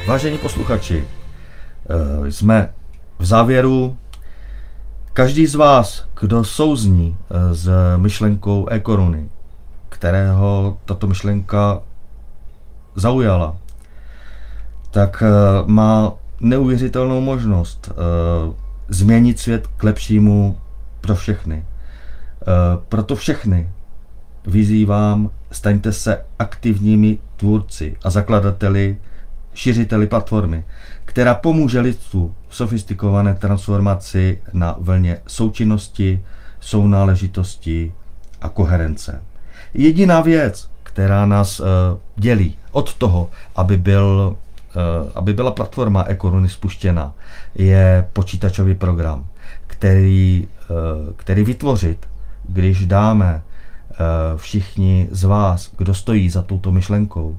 Vážení posluchači, jsme v závěru. Každý z vás, kdo souzní s myšlenkou e-koruny, kterého tato myšlenka zaujala, tak má neuvěřitelnou možnost změnit svět k lepšímu pro všechny. Proto všechny vyzývám, staňte se aktivními tvůrci a zakladateli, šiřiteli platformy, která pomůže lidstvu v sofistikované transformaci na vlně součinnosti, sounáležitosti a koherence. Jediná věc, která nás dělí od toho, aby byla platforma e-koruny spuštěna, je počítačový program, který vytvořit, když dáme všichni z vás, kdo stojí za touto myšlenkou,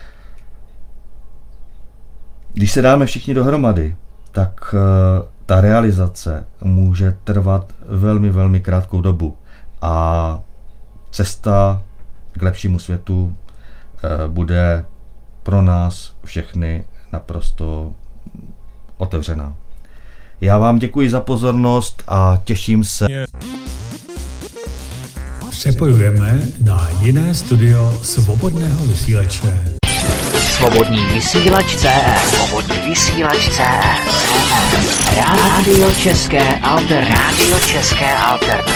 když se dáme všichni dohromady, tak ta realizace může trvat velmi, velmi krátkou dobu a cesta k lepšímu světu bude pro nás všechny naprosto otevřená. Já vám děkuji za pozornost a těším se. Přepojujeme na jiné studio Svobodného vysílače. Svobodný vysílač CZ. Svobodný vysílač CZ. Rádio České alternativy.